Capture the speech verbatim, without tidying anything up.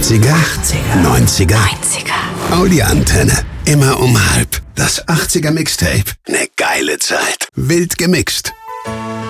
achtziger, achtziger, neunziger, neunziger. Audi Antenne. Immer um halb. Das achtziger Mixtape. Ne geile Zeit. Wild gemixt.